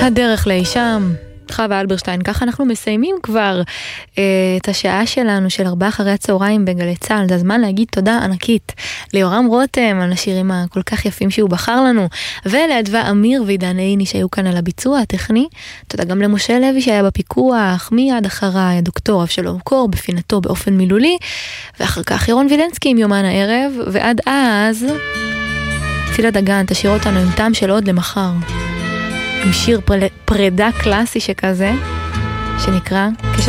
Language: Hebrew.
הדרך לאישם, חווה אלברשטיין. ככה אנחנו מסיימים כבר את השעה שלנו של 4 אחרי הצהריים בגלי צהל. זה הזמן להגיד תודה ענקית ליורם רותם על השירים הכל כך יפים שהוא בחר לנו, ולאדווה אמיר ועידן עיני שהיו כאן על הביצוע הטכני. תודה גם למשה לוי שהיה בפיקוח. מיד אחריי הדוקטור אבשלום קור בפינתו באופן מילולי, ואחר כך ירון וילנסקי עם יומן הערב. ועד אז צילה דגן תשאיר אותנו עם טעם של עוד למחר, עם שיר פרידה קלאסי שכזה, שנקרא